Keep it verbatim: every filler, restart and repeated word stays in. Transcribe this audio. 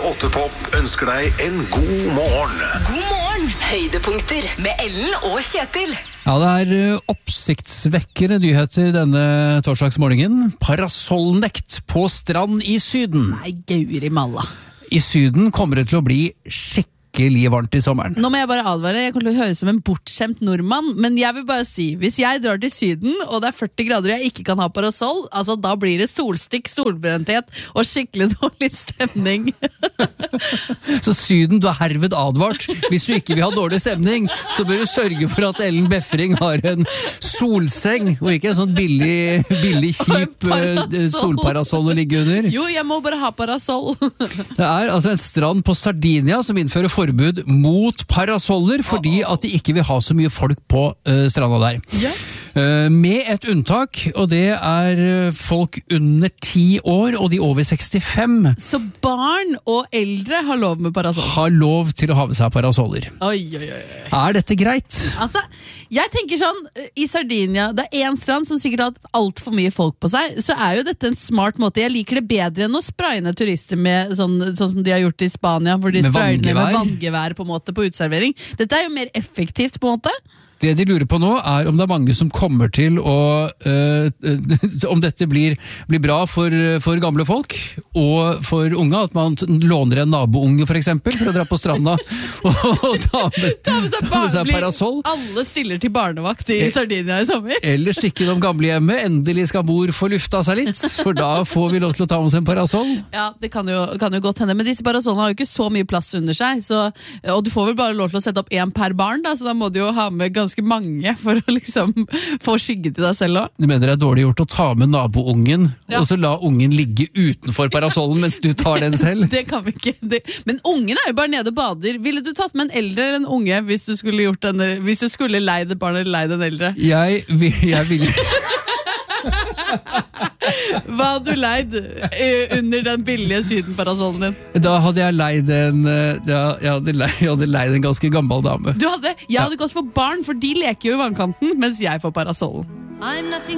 åtte Pop ønsker deg en god morgen. God morgen, høydepunkter med Ellen og Kjetil. Ja, det er oppsiktsvekkende nyheter denne torsdagsmorgenen. Parasollnekt på strand i Syden. Nei, gaur i malla. I Syden kommer det til å bli skikkelig varmt i sommeren. Nå må jeg bare advare, jeg kommer til å høre som en bortskjemt nordmann, men jeg vil bare si, hvis jeg drar til Syden, og det er førti grader og jeg ikke kan ha parasoll, altså da blir det solstikk, solbrenthet og skikkelig dårlig stemning. Så Syden, du er herved advart. Hvis du ikke vil ha dårlig stemning, så bør du sørge for at Ellen Befring har en solseng, og ikke en sånn billig, billig kjip solparasoll å ligge under. Jo, jeg må bare ha parasoll. Det er altså en strand på Sardinia som innfører forbud mot parasoller, fordi at de ikke vil ha så mye folk på uh, stranda der. Yes. Uh, med et unntak, og det er folk under ti år, og de over sekstifem. Så barn og eldre har lov med parasoll? Har lov til å ha med seg parasoller. Oi, oi, oi. Er dette greit? Altså, jeg tenker sånn, i Sardinia, det er en strand som sikkert har hatt alt for mye folk på seg, så er jo dette en smart måte. Jeg liker det bedre enn å spraye ned turister med sånn, sånn som de har gjort i Spania, hvor de med sprayer ned med vanngevær. vanngevær på en måte på utservering. Dette er jo mer effektivt på en måte. Det de lurer på nå er om det er mange som kommer til å uh, om dette blir, blir bra for, for gamle folk og for unge, at man låner en nabounge for eksempel for å dra på stranda og, og ta med, Ta med seg, ta med seg parasoll. Alle stiller til barnevakt i Sardinia i sommer. Eller stikke innom gamlehjemmet. Endelig skal mor få lufta seg litt, for da får vi lov til å ta med oss en parasoll. Ja, det kan jo, kan jo godt hende, men disse parasollene har jo ikke så mye plass under seg, så, og du får vel bare lov til å sette opp en per barn, da, så da må du jo ha med ganske mange for å liksom få skygge til deg selv også. Du mener det er dårlig gjort å ta med naboungen, ja. Og så la ungen ligge utenfor parasollen mens du tar den selv? Det kan vi ikke. Det. Men ungen er jo bare nede og bader. Ville du tatt med en eldre eller en unge hvis du skulle gjort denne, hvis du skulle leid et barn eller leid en eldre? Jeg, jeg ville... Hva hadde du leid under den billige sydenparasollen din? Da hadde jeg leid en ja, jeg, hadde leid, jeg hadde leid en ganske gammel dame. Du hadde? Jeg hadde ja. gått for barn, for de leker jo i vannkanten, mens jeg får parasollen.